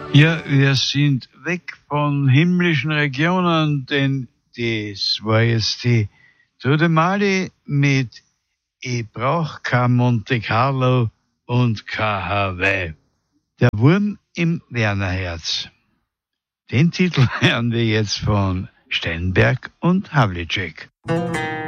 Ja, wir sind weg von himmlischen Regionen, denn das war jetzt die Tote Mali mit Ich brauch kein Monte Carlo und kein Hawaii. Der Wurm im Wernerherz. Den Titel hören wir jetzt von Steinberg und Havlicek.